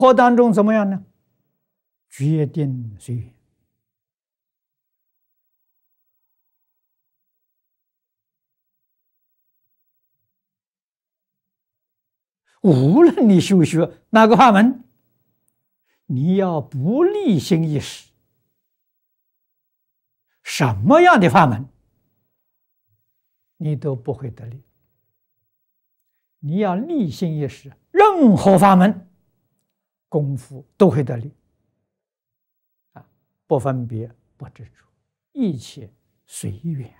活当中怎么样呢？决定随缘。无论你修学哪个法门，你要不立心意识，什么样的法门，你都不会得力。你要立心意识，任何法门功夫都会得力。不分别，不执着，一切随缘。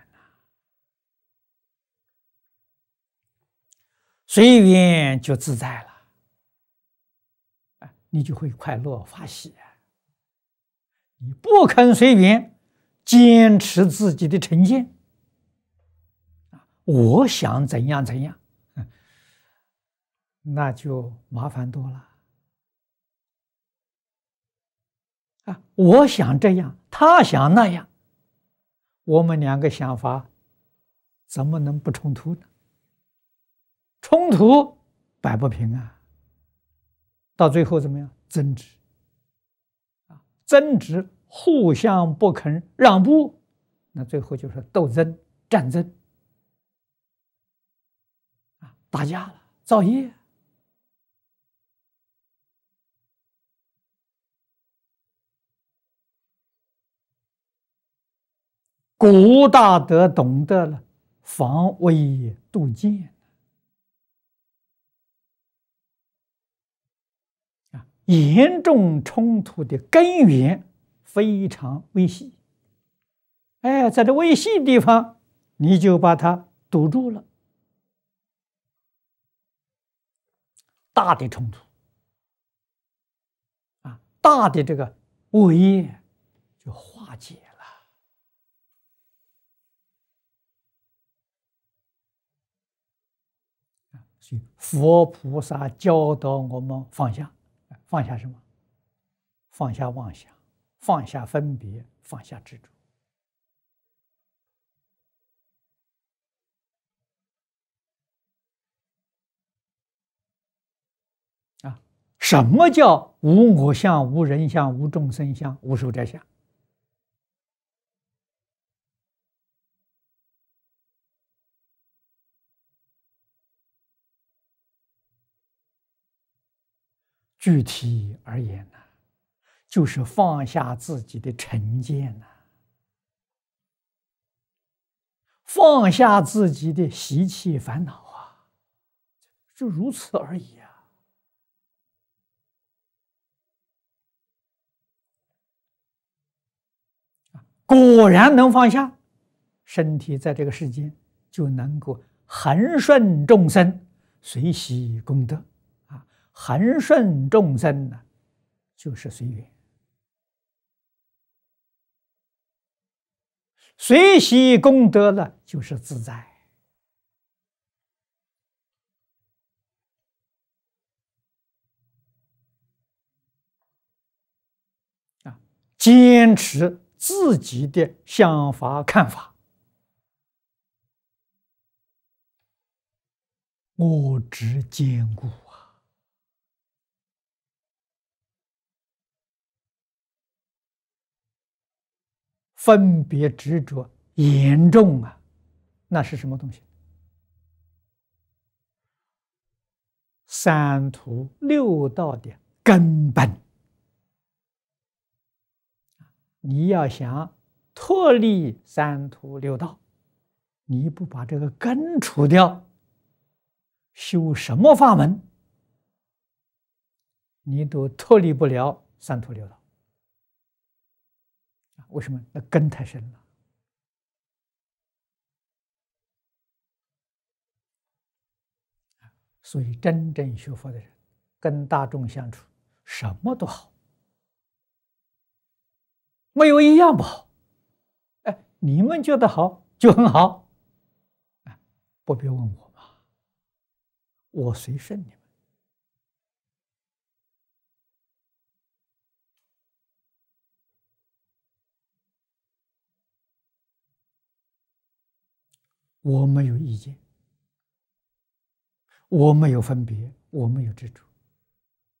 随缘就自在了，你就会快乐发喜。你不肯随缘，坚持自己的成见，我想怎样怎样，那就麻烦多了。我想这样，他想那样，我们两个想法怎么能不冲突呢？冲突摆不平啊，到最后怎么样？争执争执，互相不肯让步，那最后就是斗争、战争打架了，造业。古大德懂得了防微杜渐严重冲突的根源非常微细，在这微细地方，你就把它堵住了，大的冲突大的这个恶业就化解了。所以佛菩萨教导我们放下，放下什么？放下妄想，放下分别，放下执着。什么叫无我相、无人相、无众生相、无寿者相？具体而言呢，就是放下自己的成见呐，放下自己的习气烦恼啊，就如此而已啊。果然能放下，身体在这个世间就能够恒顺众生，随喜功德恒顺众生呢，就是随缘；随喜功德呢，就是自在。坚持自己的想法看法，我执坚固分别执着严重那是什么东西？三途六道的根本。你要想脱离三途六道，你不把这个根除掉，修什么法门，你都脱离不了三途六道。为什么？那根太深了。所以真正学佛的人，跟大众相处，什么都好，没有一样不好。你们觉得好就很好，不必问我嘛，我随顺你们。我没有意见，我没有分别，我没有执着。